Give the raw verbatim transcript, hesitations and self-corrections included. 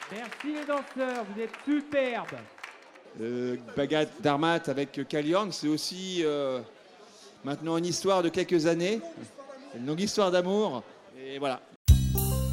Merci les danseurs, vous êtes superbes. Euh, Bagat Darmat avec Kaliorn, c'est aussi euh, maintenant une histoire de quelques années, une longue histoire d'amour. Et voilà.